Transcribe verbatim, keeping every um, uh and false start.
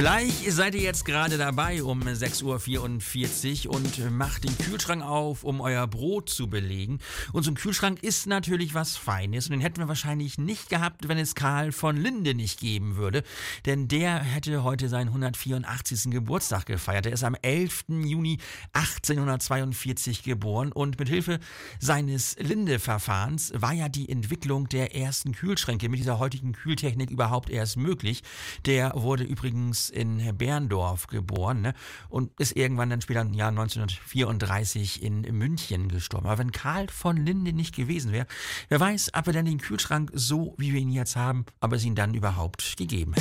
Vielleicht seid ihr jetzt gerade dabei um sechs Uhr vierundvierzig und macht den Kühlschrank auf, um euer Brot zu belegen. Und so ein Kühlschrank ist natürlich was Feines und den hätten wir wahrscheinlich nicht gehabt, wenn es Karl von Linde nicht geben würde. Denn der hätte heute seinen hundertvierundachtzigsten Geburtstag gefeiert. Er ist am elften Juni achtzehnhundertzweiundvierzig geboren und mit Hilfe seines Linde-Verfahrens war ja die Entwicklung der ersten Kühlschränke mit dieser heutigen Kühltechnik überhaupt erst möglich. Der wurde übrigens in Berndorf geboren, ne? Und ist irgendwann dann später im Jahr neunzehnhundertvierunddreißig in München gestorben. Aber wenn Karl von Linde nicht gewesen wäre, wer weiß, ob wir dann den Kühlschrank so, wie wir ihn jetzt haben, ob es ihn dann überhaupt gegeben hätte.